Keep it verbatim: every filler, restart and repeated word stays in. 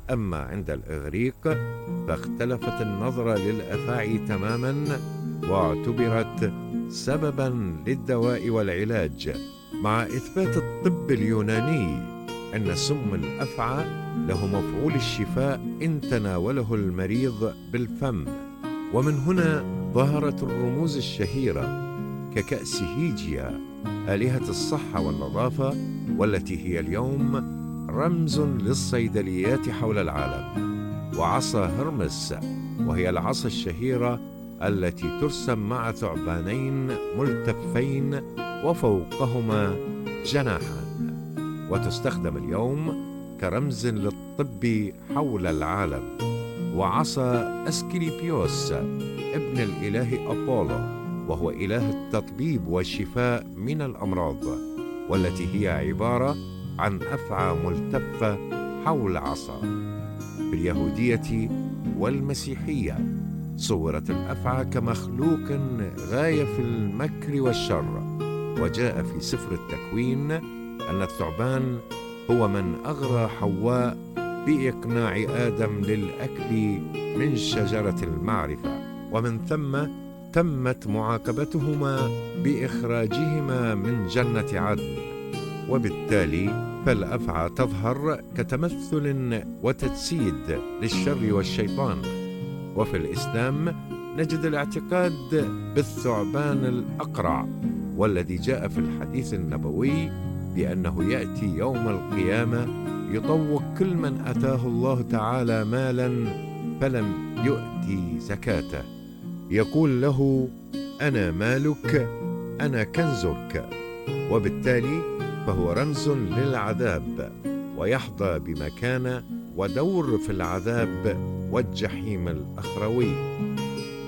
أما عند الإغريق فاختلفت النظرة للأفاعي تماما، واعتبرت سببا للدواء والعلاج، مع إثبات الطب اليوناني أن سم الأفعى له مفعول الشفاء إن تناوله المريض بالفم. ومن هنا ظهرت الرموز الشهيرة ككأس هيجيا آلهة الصحة والنظافة، والتي هي اليوم رمز للصيدليات حول العالم، وعصا هرمس، وهي العصا الشهيرة التي ترسم مع ثعبانين ملتفين وفوقهما جناحان، وتستخدم اليوم كرمز للطب حول العالم. وعصا أسكليبيوس ابن الإله أبولو، وهو إله التطبيب والشفاء من الأمراض، والتي هي عبارة عن أفعى ملتفة حول عصا. في اليهودية والمسيحية صورت الأفعى كمخلوق غاية في المكر والشر، وجاء في سفر التكوين أن الثعبان هو من أغرى حواء بإقناع آدم للأكل من شجرة المعرفة، ومن ثم تمت معاقبتهما بإخراجهما من جنة عدن. وبالتالي فالأفعى تظهر كتمثل وتجسيد للشر والشيطان. وفي الإسلام نجد الاعتقاد بالثعبان الأقرع، والذي جاء في الحديث النبوي بأنه يأتي يوم القيامة يطوق كل من أتاه الله تعالى مالا فلم يؤتي زكاته، يقول له: أنا مالك، أنا كنزك. وبالتالي فهو رمز للعذاب، ويحظى بمكانة ودور في العذاب والجحيم الأخروي.